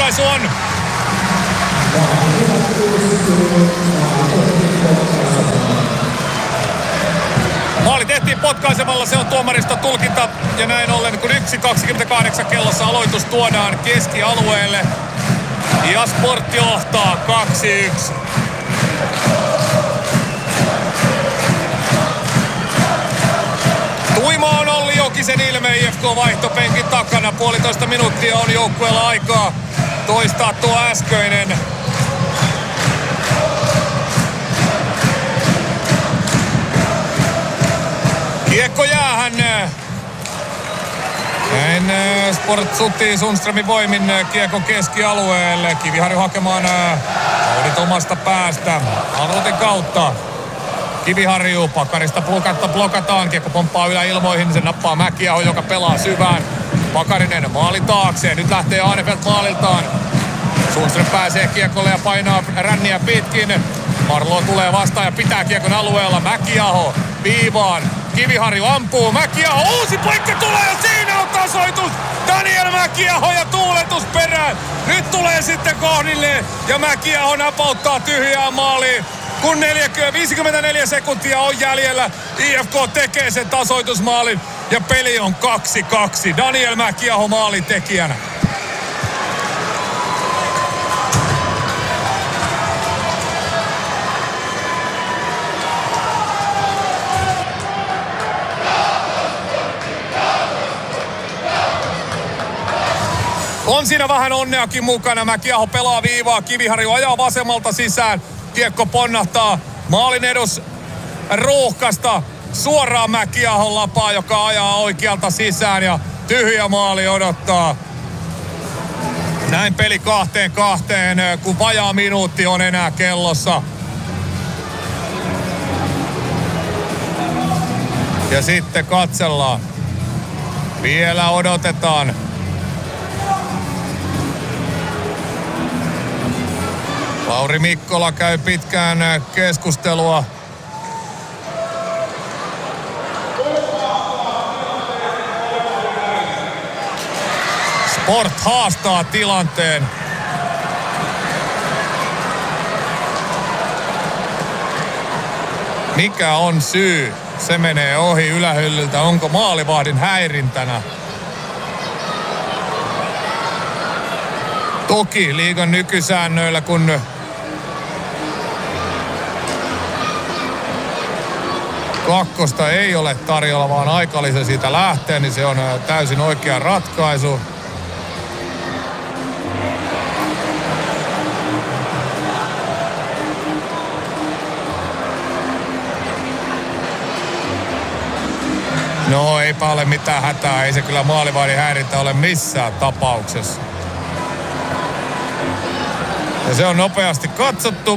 ratkaisu on. Maali tehtiin potkaisemalla, se on tuomarista tulkinta. Ja näin ollen, kun 1.28 kellossa aloitus tuodaan keskialueelle. Ja Sport johtaa 2-1. Tuima on Olli Jokisen ilme IFK-vaihtopenkin takana. 1,5 minuuttia on joukkueella aikaa toistaa tuo äskeinen. Kiekko jäähän. Näin Sport sutii Sundströmin voimin kiekon keskialueelle. Kiviharju hakemaan Audit omasta päästä. Alrutin kautta. Kiviharju Pakarista blokataan. Kiekko pomppaa yläilmoihin. Se nappaa Mäkiaho, joka pelaa syvään. Pakarinen maalin taakse. Nyt lähtee Ahnefelt maaliltaan. Sundström pääsee kiekolle ja painaa ränniä pitkin. Marlo tulee vastaan ja pitää kiekon alueella. Mäkiaho viivaan. Kiviharju ampuu. Mäkiaho. Uusi paikka tulee ja siinä on tasoitus. Daniel Mäkiaho ja tuuletus perään. Nyt tulee sitten kohdille ja Mäkiaho napauttaa tyhjään maaliin. Kun 54 sekuntia on jäljellä, IFK tekee sen tasoitusmaalin ja peli on 2-2. Daniel Mäkiaho maalintekijänä. On siinä vähän onneakin mukana. Mäkiaho pelaa viivaa. Kiviharju ajaa vasemmalta sisään. Kiekko ponnahtaa maalin edus ruuhkasta suoraan Mäkiahon lapaa, joka ajaa oikealta sisään ja tyhjä maali odottaa. Näin peli 2-2, kun vajaa minuutti on enää kellossa. Ja sitten katsellaan. Vielä odotetaan. Lauri Mikkola käy pitkään keskustelua. Sport haastaa tilanteen. Mikä on syy? Se menee ohi ylähyllyltä. Onko maalivahdin häirintänä? Toki liigan nykysäännöillä, kun kakkosta ei ole tarjolla, vaan aikalisä siitä lähtee, niin se on täysin oikea ratkaisu. No eipä ole mitään hätää, ei se kyllä maalivahdin häirintä ole missään tapauksessa. Ja se on nopeasti katsottu.